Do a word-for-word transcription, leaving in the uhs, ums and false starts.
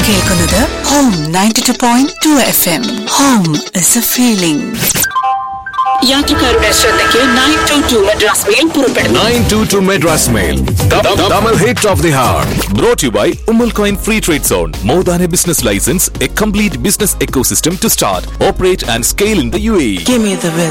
കേൾക്കുന്നത് home ninety two point two F M. Home is A feeling. യാത്രക്കാരുടെ ശ്രദ്ധയ്ക്ക് nine to to Madras mail പുറപ്പെടുന്നു. nine two two Madras Mail, Tamil hit of the heart. Brought to you by Ummul Coin Free Trade Zone. More than a business license, a complete business ecosystem to start, operate and scale in the U A E. Give me the will.